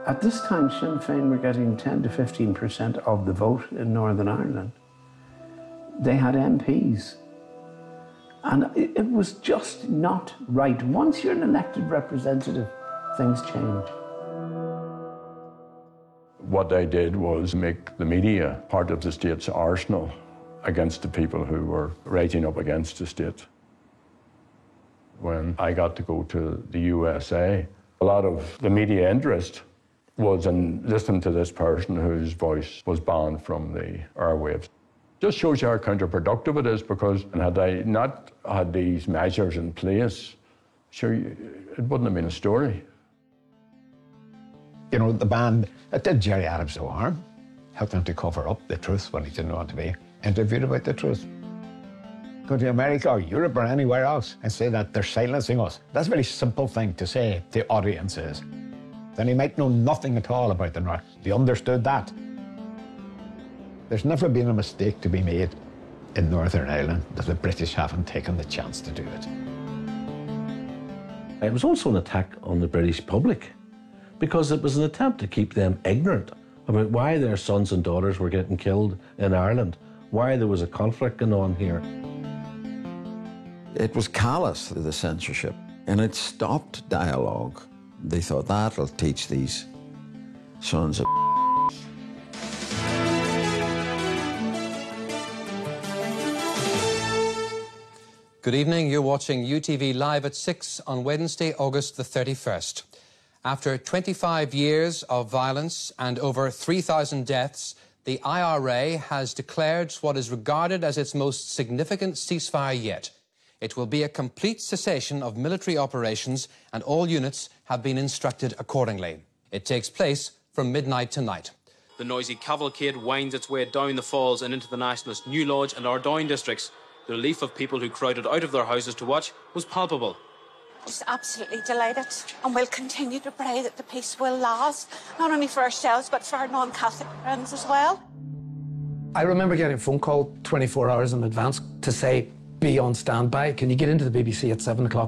At this time, Sinn Féin were getting 10 to 15% of the vote in Northern Ireland. They had MPs. And it was just not right. Once you're an elected representative, things change. What they did was make the media part of the state's arsenal against the people who were rising up against the state. When I got to go to the USA, a lot of the media interest was in listening to this person whose voice was banned from the airwaves. Just shows you how counterproductive it is, because had I not had these measures in place, sure, it wouldn't have been a story. You know, the band, it did Gerry Adams no harm. Helped him to cover up the truth when he didn't want to be interviewed about the truth. Go to America or Europe or anywhere else and say that they're silencing us. That's a very simple thing to say to audiences. Then he might know nothing at all about the North. He understood that. There's never been a mistake to be made in Northern Ireland that the British haven't taken the chance to do it. It was also an attack on the British public, because it was an attempt to keep them ignorant about why their sons and daughters were getting killed in Ireland, why there was a conflict going on here. It was callous, the censorship, and it stopped dialogue. They thought that'll teach these sons of Good evening. You're watching UTV Live at 6 on Wednesday, August the 31st. After 25 years of violence and over 3,000 deaths, the IRA has declared what is regarded as its most significant ceasefire yet. It will be a complete cessation of military operations, and all units have been instructed accordingly. It takes place from midnight tonight. The noisy cavalcade winds its way down the falls and into the Nationalist New Lodge and Ardoyne districts. The relief of people who crowded out of their houses to watch was palpable. Just absolutely delighted, and we'll continue to pray that the peace will last, not only for ourselves but for our non-Catholic friends as well. I remember getting a phone call 24 hours in advance to say, be on standby. Can you get into the BBC at 7 o'clock